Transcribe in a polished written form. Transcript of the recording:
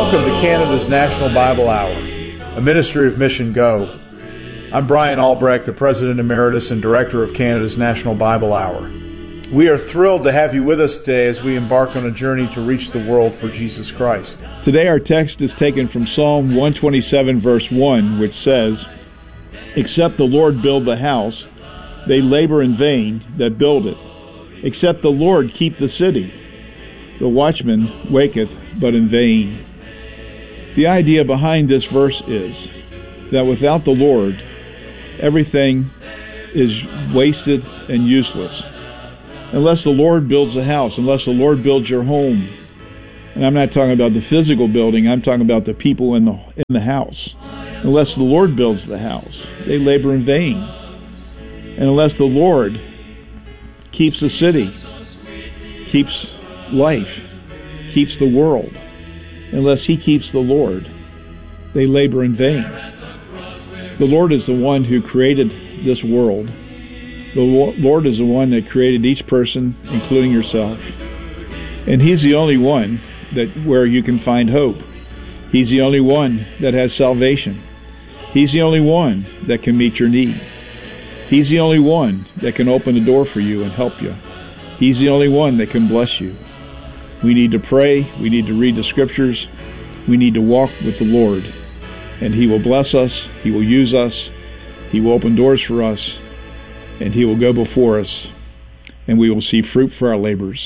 Welcome to Canada's National Bible Hour, a ministry of Mission Go. I'm Brian Albrecht, the President Emeritus and Director of Canada's National Bible Hour. We are thrilled to have you with us today as we embark on a journey to reach the world for Jesus Christ. Today our text is taken from Psalm 127, verse 1, which says, "Except the Lord build the house, they labor in vain that build it. Except the Lord keep the city, the watchman waketh but in vain." The idea behind this verse is that without the Lord, everything is wasted and useless. Unless the Lord builds the house, unless the Lord builds your home, and I'm not talking about the physical building, I'm talking about the people in the house. Unless the Lord builds the house, they labor in vain. And unless the Lord keeps the city, keeps life, keeps the world, unless He keeps the Lord, they labor in vain. The Lord is the one who created this world. The Lord is the one that created each person, including yourself. And He's the only one where you can find hope. He's the only one that has salvation. He's the only one that can meet your need. He's the only one that can open the door for you and help you. He's the only one that can bless you. We need to pray. We need to read the Scriptures. We need to walk with the Lord. And He will bless us. He will use us. He will open doors for us. And He will go before us. And we will see fruit for our labors.